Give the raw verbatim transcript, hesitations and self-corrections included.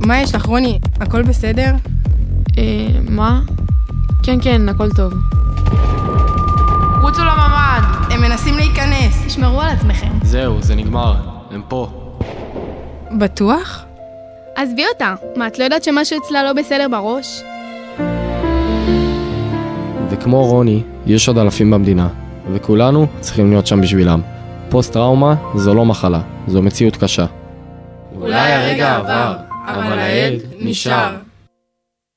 מה יש לך, רוני? הכל בסדר? אה, מה? כן, כן, הכל טוב. רוצו לממ"ד. הם מנסים להיכנס. תשמרו על עצמכם. זהו, זה נגמר. הם פה. בטוח? עזבי אותה. מה, את לא יודעת שמשהו אצלה לא בסדר בראש? וכמו רוני, יש עוד אלפים במדינה, וכולנו צריכים להיות שם בשבילם. פוסט-טראומה זו לא מחלה, זו מציאות קשה. אולי הרגע עבר, אבל העד נשאר.